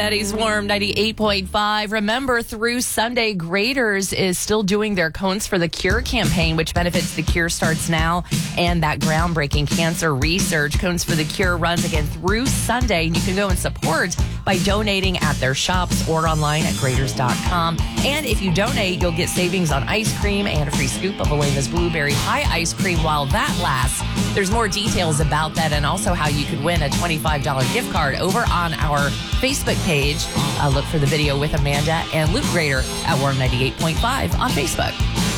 Eddie's Warm 98.5. Remember, through Sunday, Graders is still doing their Cones for the Cure campaign, which benefits The Cure Starts Now and that groundbreaking cancer research. Cones for the Cure runs again through Sunday, and you can go and support by donating at their shops or online at graders.com. And if you donate, you'll get savings on ice cream and a free scoop of Elena's Blueberry Pie ice cream while that lasts. There's more details about that and also how you could win a $25 gift card over on our Facebook page. Look for the video with Amanda and Luke Grader at Warm 98.5 on Facebook.